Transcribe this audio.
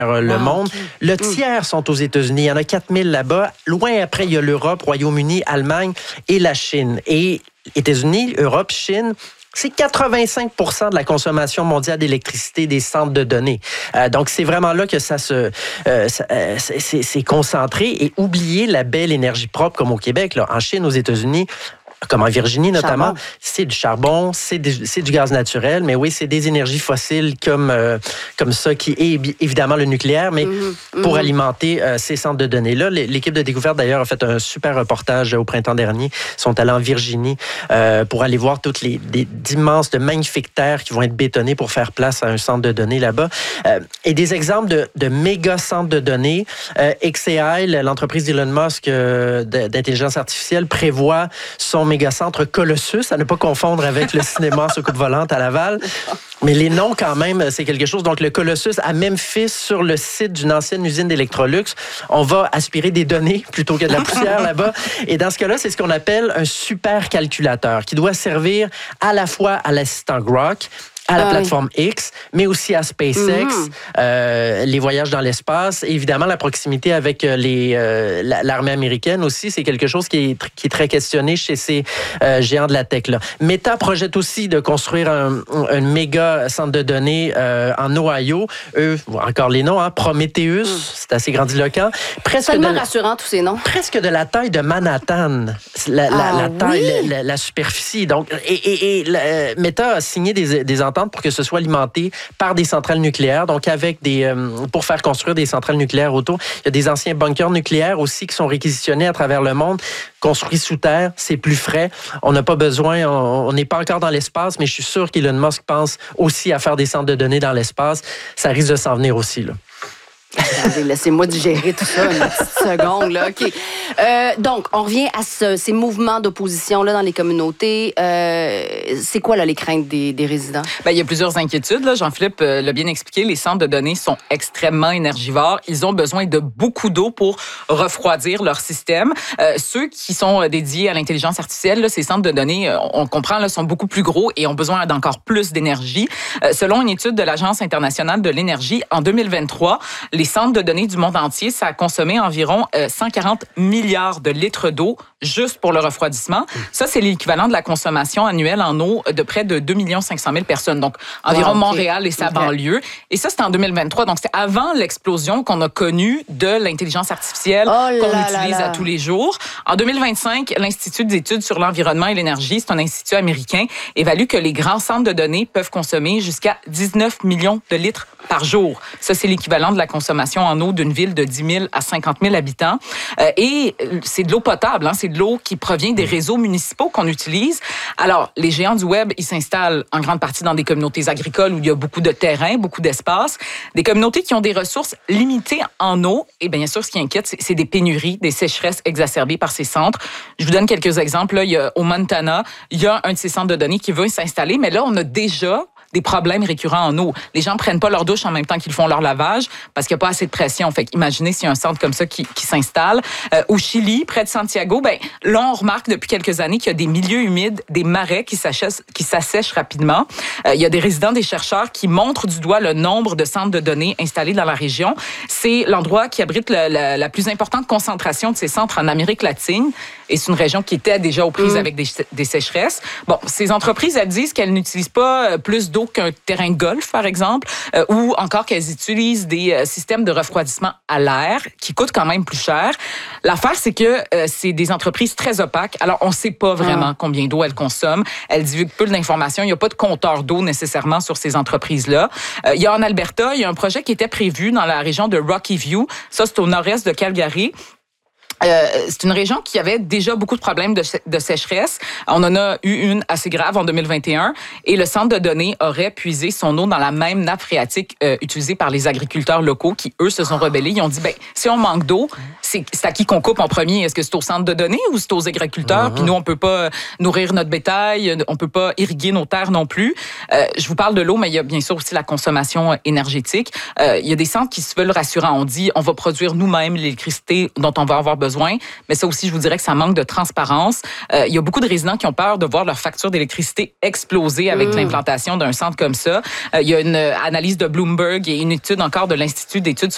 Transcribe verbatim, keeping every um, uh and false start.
le ah, monde. Okay. Le tiers sont aux États-Unis. Il y en a quatre mille là-bas. Loin après, il y a l'Europe, Royaume-Uni, Allemagne et la Chine. Et États-Unis, Europe, Chine, c'est quatre-vingt-cinq pour cent de la consommation mondiale d'électricité des centres de données. Euh, donc, c'est vraiment là que ça se, euh, ça, euh, c'est, c'est concentré. Et oublier la belle énergie propre comme au Québec. Là. En Chine, aux États-Unis, comme en Virginie notamment, charbon. c'est du charbon, c'est, des, c'est du gaz naturel, mais oui, c'est des énergies fossiles comme, euh, comme ça, qui est évidemment le nucléaire, mais mmh, pour mmh. alimenter euh, ces centres de données-là. L'équipe de découverte, d'ailleurs, a fait un super reportage au printemps dernier. Ils sont allés en Virginie euh, pour aller voir toutes les, les d'immenses, de magnifiques terres qui vont être bétonnées pour faire place à un centre de données là-bas. Euh, et des exemples de, de méga centres de données. Euh, X A I, l'entreprise d'Elon Musk euh, d'intelligence artificielle, prévoit son mégacentre Colossus, à ne pas confondre avec le cinéma sur coupe volante à Laval. Mais les noms, quand même, c'est quelque chose. Donc, le Colossus à Memphis, sur le site d'une ancienne usine d'Electrolux, on va aspirer des données plutôt que de la poussière là-bas. Et dans ce cas-là, c'est ce qu'on appelle un supercalculateur qui doit servir à la fois à l'assistant Grok, à la ah plateforme oui. X, mais aussi à SpaceX, mm-hmm. euh, les voyages dans l'espace, et évidemment la proximité avec les, euh, l'armée américaine aussi, c'est quelque chose qui est, qui est très questionné chez ces euh, géants de la tech-là. Meta projette aussi de construire un, un méga centre de données euh, en Ohio. Eux, encore les noms, hein, Prometheus, mm. c'est assez grandiloquent. Presque tellement de, rassurant tous ces noms. Presque de la taille de Manhattan, la, la, ah, la taille, oui? la, la, la superficie. Donc, et, et, et la, Meta a signé des, des ententes pour que ce soit alimenté par des centrales nucléaires, donc avec des euh, pour faire construire des centrales nucléaires autour. Il y a des anciens bunkers nucléaires aussi qui sont réquisitionnés à travers le monde, construits sous terre, c'est plus frais. On n'a pas besoin, on n'est pas encore dans l'espace, mais je suis sûr qu'Elon Musk pense aussi à faire des centres de données dans l'espace. Ça risque de s'en venir aussi, là. Attendez, laissez-moi digérer tout ça une petite seconde. Là. Okay. Euh, donc, on revient à ce, ces mouvements d'opposition là, dans les communautés. Euh, c'est quoi là, les craintes des, des résidents? Bien, il y a plusieurs inquiétudes. Là. Jean-Philippe euh, l'a bien expliqué. Les centres de données sont extrêmement énergivores. Ils ont besoin de beaucoup d'eau pour refroidir leur système. Euh, ceux qui sont dédiés à l'intelligence artificielle, là, ces centres de données, on comprend, là, sont beaucoup plus gros et ont besoin d'encore plus d'énergie. Euh, selon une étude de l'Agence internationale de l'énergie, en deux mille vingt-trois, les centres de données du monde entier, ça a consommé environ euh, cent quarante milliards de litres d'eau juste pour le refroidissement. Ça, c'est l'équivalent de la consommation annuelle en eau de près de deux millions cinq cent mille personnes. Donc, environ wow, okay. Montréal et sa okay. banlieue. Et ça, c'était en deux mille vingt-trois. Donc, c'est avant l'explosion qu'on a connue de l'intelligence artificielle oh qu'on là utilise là là. à tous les jours. En deux mille vingt-cinq, l'Institut d'études sur l'environnement et l'énergie, c'est un institut américain, évalue que les grands centres de données peuvent consommer jusqu'à dix-neuf millions de litres par jour. Ça, c'est l'équivalent de la consommation en eau d'une ville de dix mille à cinquante mille habitants. Euh, et c'est de l'eau potable, hein, c'est de l'eau qui provient des réseaux municipaux qu'on utilise. Alors, les géants du web, ils s'installent en grande partie dans des communautés agricoles où il y a beaucoup de terrain, beaucoup d'espace. Des communautés qui ont des ressources limitées en eau. Et bien sûr, ce qui inquiète, c'est, c'est des pénuries, des sécheresses exacerbées par ces centres. Je vous donne quelques exemples. Là, il y a, au Montana, il y a un de ces centres de données qui veut s'installer, mais là, on a déjà des problèmes récurrents en eau. Les gens prennent pas leur douche en même temps qu'ils font leur lavage parce qu'il n'y a pas assez de pression. Fait imaginez s'il y a un centre comme ça qui, qui s'installe. Euh, au Chili, près de Santiago, ben là, on remarque depuis quelques années qu'il y a des milieux humides, des marais qui s'assèchent, qui s'assèchent rapidement. Euh, il y a des résidents, des chercheurs qui montrent du doigt le nombre de centres de données installés dans la région. C'est l'endroit qui abrite la, la, la plus importante concentration de ces centres en Amérique latine. Et c'est une région qui était déjà aux prises mmh. avec des, des sécheresses. Bon, ces entreprises, elles disent qu'elles n'utilisent pas plus d'eau qu'un terrain de golf, par exemple, euh, ou encore qu'elles utilisent des euh, systèmes de refroidissement à l'air qui coûtent quand même plus cher. L'affaire, c'est que euh, c'est des entreprises très opaques. Alors, on ne sait pas vraiment mmh. combien d'eau elles consomment. Elles divulguent peu d'informations. Il n'y a pas de compteur d'eau nécessairement sur ces entreprises-là. Euh, il y a en Alberta, il y a un projet qui était prévu dans la région de Rocky View. Ça, c'est au nord-est de Calgary. Euh, c'est une région qui avait déjà beaucoup de problèmes de, de sécheresse. On en a eu une assez grave en deux mille vingt et un et le centre de données aurait puisé son eau dans la même nappe phréatique euh, utilisée par les agriculteurs locaux qui, eux, se sont rebellés. Ils ont dit, ben si on manque d'eau, c'est, c'est à qui qu'on coupe en premier? Est-ce que c'est au centre de données ou c'est aux agriculteurs? Uh-huh. Puis nous, on peut pas nourrir notre bétail, on peut pas irriguer nos terres non plus. Euh, je vous parle de l'eau, mais il y a bien sûr aussi la consommation énergétique. Euh, il y a des centres qui se veulent rassurants. On dit, on va produire nous-mêmes l'électricité dont on va avoir besoin. Mais ça aussi, je vous dirais que ça manque de transparence. Euh, il y a beaucoup de résidents qui ont peur de voir leur facture d'électricité exploser avec mmh. l'implantation d'un centre comme ça. Euh, il y a une analyse de Bloomberg et une étude encore de l'Institut d'études